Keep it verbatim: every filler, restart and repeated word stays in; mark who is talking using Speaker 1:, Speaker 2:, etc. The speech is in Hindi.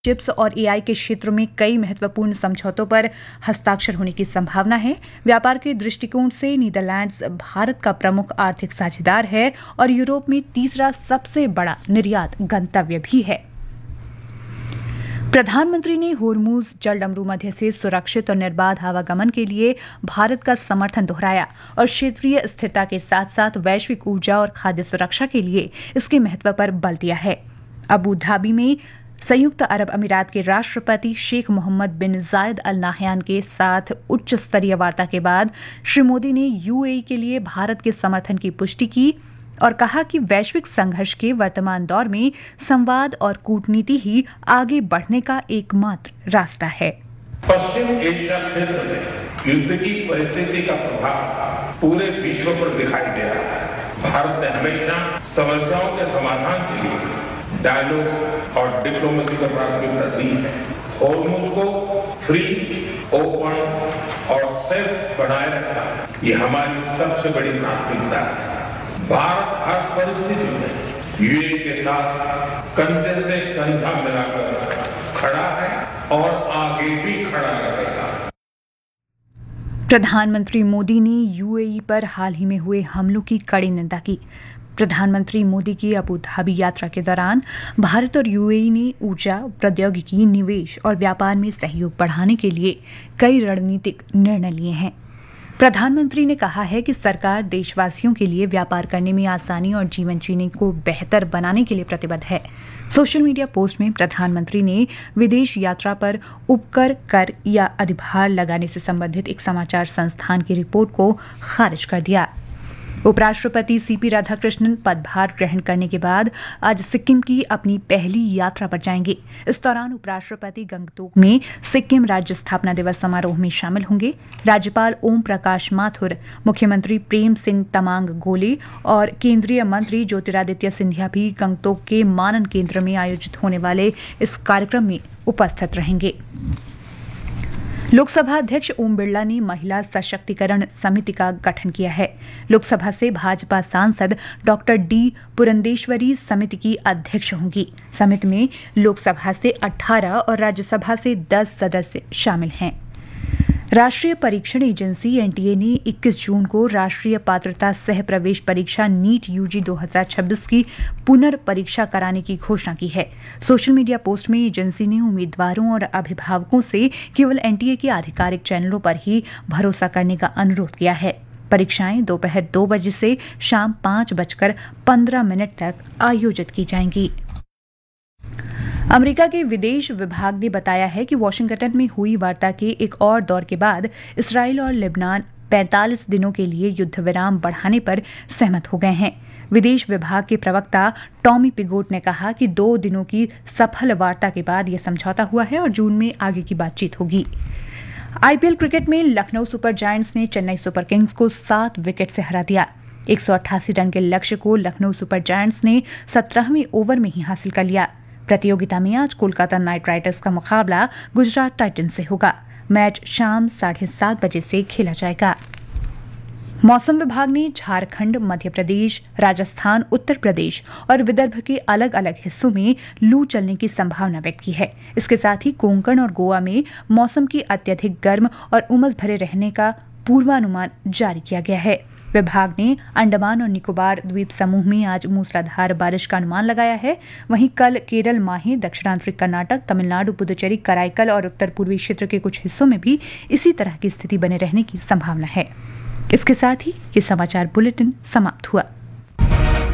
Speaker 1: चिप्स और एआई के क्षेत्र में कई महत्वपूर्ण समझौतों पर हस्ताक्षर होने की संभावना है। व्यापार के दृष्टिकोण से नीदरलैंड्स भारत का प्रमुख आर्थिक साझेदार है और यूरोप में तीसरा सबसे बड़ा निर्यात गंतव्य भी है। प्रधानमंत्री ने होर्मुज जलडमरू मध्य से सुरक्षित और निर्बाध आवागमन के लिए भारत का समर्थन दोहराया और क्षेत्रीय स्थिरता के साथ साथ वैश्विक ऊर्जा और खाद्य सुरक्षा के लिए इसके महत्व पर बल दिया है। अबू धाबी में संयुक्त अरब अमीरात के राष्ट्रपति शेख मोहम्मद बिन जायद अल नाहयान के साथ उच्च स्तरीय वार्ता के बाद श्री मोदी ने यूएई के लिए भारत के समर्थन की पुष्टि की और कहा कि वैश्विक संघर्ष के वर्तमान दौर में संवाद और कूटनीति ही आगे बढ़ने का एकमात्र रास्ता है।
Speaker 2: पश्चिम एशिया क्षेत्र में युद्ध की परिस्थिति का प्रभाव पूरे विश्व पर दिखाई दे रहा है। भारत ने हमेशा समस्याओं के समाधान के लिए डायलॉग और डिप्लोमेसी को प्राथमिकता दी है। होर्मुज को फ्री, ओपन और सेफ बनाए रखना ये हमारी सबसे बड़ी प्राथमिकता है। भारत हर परिस्थिति में यूएई के साथ कंधे से कंधा मिलाकर खड़ा है और आगे भी खड़ा रहेगा।
Speaker 1: प्रधानमंत्री मोदी ने यूएई पर हाल ही में हुए हमलों की कड़ी निंदा की। प्रधानमंत्री मोदी की अबू धाबी यात्रा के दौरान भारत और यूएई ने ऊर्जा, प्रौद्योगिकी, निवेश और व्यापार में सहयोग बढ़ाने के लिए कई रणनीतिक निर्णय लिए हैं। प्रधानमंत्री ने कहा है कि सरकार देशवासियों के लिए व्यापार करने में आसानी और जीवन जीने को बेहतर बनाने के लिए प्रतिबद्ध है। सोशल मीडिया पोस्ट में प्रधानमंत्री ने विदेश यात्रा पर उपकर, कर या अधिभार लगाने से संबंधित एक समाचार संस्थान की रिपोर्ट को खारिज कर दिया। उपराष्ट्रपति सीपी राधाकृष्णन पदभार ग्रहण करने के बाद आज सिक्किम की अपनी पहली यात्रा पर जाएंगे। इस दौरान उपराष्ट्रपति गंगटोक में सिक्किम राज्य स्थापना दिवस समारोह में शामिल होंगे। राज्यपाल ओम प्रकाश माथुर, मुख्यमंत्री प्रेम सिंह तमांग गोले और केंद्रीय मंत्री ज्योतिरादित्य सिंधिया भी गंगटोक के मानन केंद्र में आयोजित होने वाले इस कार्यक्रम में उपस्थित रहेंगे। लोकसभा अध्यक्ष ओम बिरला ने महिला सशक्तिकरण समिति का गठन किया है। लोकसभा से भाजपा सांसद डॉक्टर डी पुरंदेश्वरी समिति की अध्यक्ष होंगी। समिति में लोकसभा से अठारह और राज्यसभा से दस सदस्य शामिल हैं। राष्ट्रीय परीक्षण एजेंसी एनटीए ने इक्कीस जून को राष्ट्रीय पात्रता सह प्रवेश परीक्षा नीट यूजी दो हज़ार छब्बीस की पुनर्परीक्षा कराने की घोषणा की है। सोशल मीडिया पोस्ट में एजेंसी ने उम्मीदवारों और अभिभावकों से केवल एनटीए के आधिकारिक चैनलों पर ही भरोसा करने का अनुरोध किया है। परीक्षाएं दोपहर दो बजे से शाम पांच बजकर पंद्रह मिनट तक आयोजित की जाएंगी। अमेरिका के विदेश विभाग ने बताया है कि वाशिंगटन में हुई वार्ता के एक और दौर के बाद इसराइल और लेबनान पैंतालीस दिनों के लिए युद्ध विराम बढ़ाने पर सहमत हो गए हैं। विदेश विभाग के प्रवक्ता टॉमी पिगोट ने कहा कि दो दिनों की सफल वार्ता के बाद यह समझौता हुआ है और जून में आगे की बातचीत होगी। आईपीएल क्रिकेट में लखनऊ सुपर जायंट्स ने चेन्नई सुपर किंग्स को सात विकेट से हरा दिया। एक सौ अट्ठासी रन के लक्ष्य को लखनऊ सुपर जायंट्स ने सत्रहवें ओवर में ही हासिल कर लिया। प्रतियोगिता में आज कोलकाता नाइट राइडर्स का मुकाबला गुजरात टाइटंस से होगा। मैच शाम साढ़े सात बजे से खेला जाएगा। मौसम विभाग ने झारखंड, मध्य प्रदेश, राजस्थान, उत्तर प्रदेश और विदर्भ के अलग अलग हिस्सों में लू चलने की संभावना व्यक्त की है। इसके साथ ही कोंकण और गोवा में मौसम की अत्यधिक गर्म और उमस भरे रहने का पूर्वानुमान जारी किया गया है। विभाग ने अंडमान और निकोबार द्वीप समूह में आज मूसलाधार बारिश का अनुमान लगाया है। वहीं कल केरल, माहे, दक्षिणांतरिक कर्नाटक, तमिलनाडु, पुदुचेरी, कराईकल और उत्तर पूर्वी क्षेत्र के कुछ हिस्सों में भी इसी तरह की स्थिति बने रहने की संभावना है। इसके साथ ही ये समाचार बुलेटिन समाप्त हुआ।